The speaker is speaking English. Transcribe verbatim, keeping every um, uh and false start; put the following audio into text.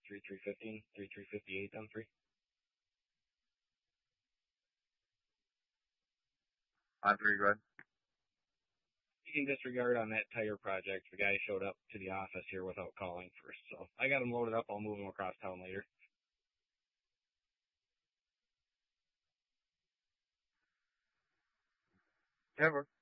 three three fifteen, three three fifty-eight on three. On three, go ahead. You can disregard on that tire project. The guy showed up to the office here without calling first, so I got him loaded up. I'll move him across town later. Yeah, bro.